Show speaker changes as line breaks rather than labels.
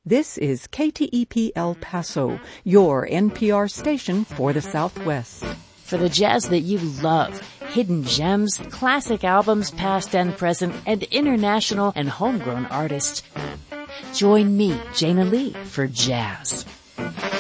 This is KTEP El Paso, your NPR station for the Southwest.
For the jazz that you love, hidden gems, classic albums past and present, and international and homegrown artists. Join me, Jana Lee, for Jazz.